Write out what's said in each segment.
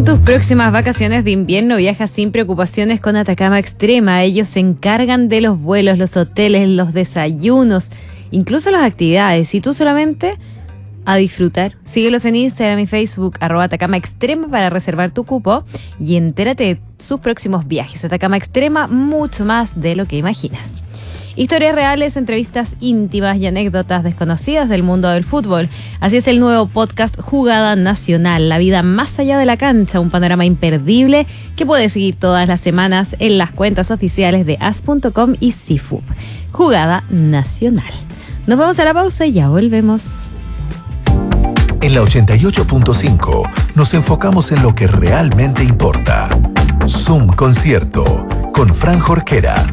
En tus próximas vacaciones de invierno viaja sin preocupaciones con Atacama Extrema. Ellos se encargan de los vuelos, los hoteles, los desayunos, incluso las actividades. Y tú solamente a disfrutar. Síguelos en Instagram y Facebook, @Atacama Extrema, para reservar tu cupo y entérate de sus próximos viajes. Atacama Extrema, mucho más de lo que imaginas. Historias reales, entrevistas íntimas y anécdotas desconocidas del mundo del fútbol. Así es el nuevo podcast Jugada Nacional, la vida más allá de la cancha, un panorama imperdible que puedes seguir todas las semanas en las cuentas oficiales de as.com y CIFUB. Jugada Nacional. Nos vamos a la pausa y ya volvemos. En la 88.5 nos enfocamos en lo que realmente importa. Zoom Concierto con Fran Jorquera.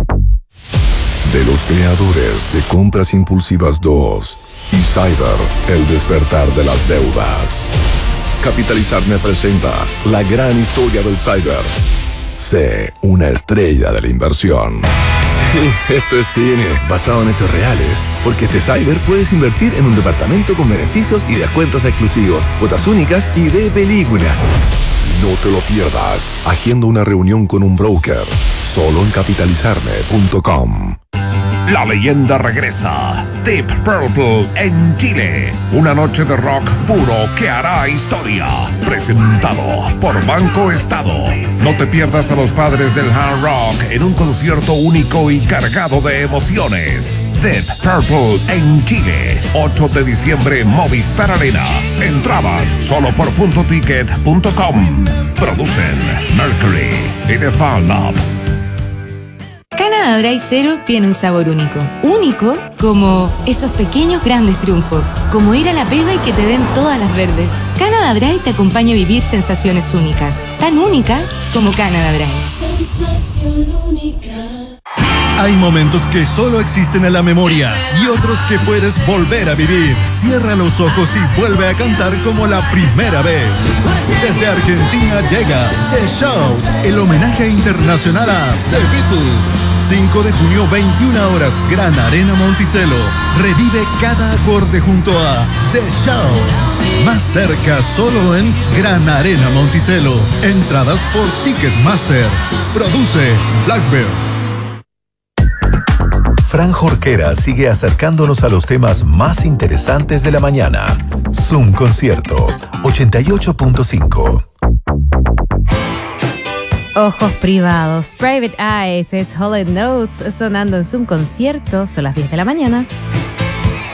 De los creadores de Compras Impulsivas 2 y Cyber, el despertar de las deudas. Capitalizarme presenta la gran historia del Cyber. Sé una estrella de la inversión. Sí, esto es cine, basado en hechos reales. Porque este Cyber puedes invertir en un departamento con beneficios y descuentos exclusivos, cuotas únicas y de película. No te lo pierdas. Agenda una reunión con un broker. Solo en capitalizarme.com. La leyenda regresa. Deep Purple en Chile. Una noche de rock puro que hará historia. Presentado por Banco Estado. No te pierdas a los padres del hard rock en un concierto único y cargado de emociones. Deep Purple en Chile. 8 de diciembre, Movistar Arena. Entradas solo por puntoticket.com. Producen Mercury y The Fan Lab. Canada Dry Zero tiene un sabor único. Único como esos pequeños grandes triunfos. Como ir a la pega y que te den todas las verdes. Canada Dry te acompaña a vivir sensaciones únicas. Tan únicas como Canada Dry. Sensación única. Hay momentos que solo existen en la memoria y otros que puedes volver a vivir. Cierra los ojos y vuelve a cantar como la primera vez. Desde Argentina llega The Shout, el homenaje internacional a The Beatles. 5 de junio, 21 horas, Gran Arena Monticello. Revive cada acorde junto a The Shout. Más cerca solo en Gran Arena Monticello. Entradas por Ticketmaster. Produce Blackbird. Fran Jorquera sigue acercándonos a los temas más interesantes de la mañana. Zoom Concierto 88.5. Ojos privados, Private Eyes, es Hollow Notes sonando en Zoom Concierto, son las 10 de la mañana.